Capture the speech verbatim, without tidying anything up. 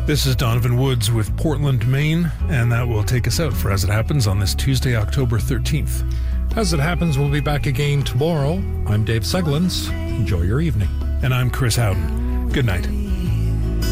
This is Donovan Woods with Portland, Maine, and that will take us out for As It Happens on this Tuesday, October thirteenth. As It Happens, we'll be back again tomorrow. I'm Dave Seglins. Enjoy your evening. And I'm Chris Howden. Good night.